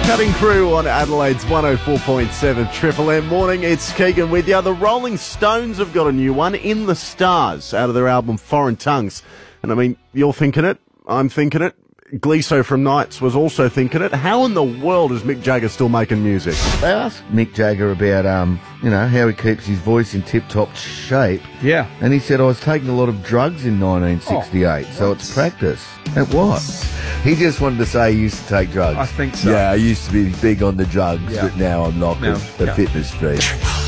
Cutting through on Adelaide's 104.7 Triple M morning. It's Keegan with you. The Rolling Stones have got a new one, In the Stars, out of their album Foreign Tongues. And I mean, you're thinking it, I'm thinking it. Gleeso from Knights was also thinking it. How in the world is Mick Jagger still making music? They asked Mick Jagger about, how he keeps his voice in tip-top shape. Yeah. And he said, I was taking a lot of drugs in 1968, so it's practice. It was. He just wanted to say he used to take drugs. I think so. Yeah, I used to be big on the drugs, Yeah. but now I'm not No, the yeah. fitness freak.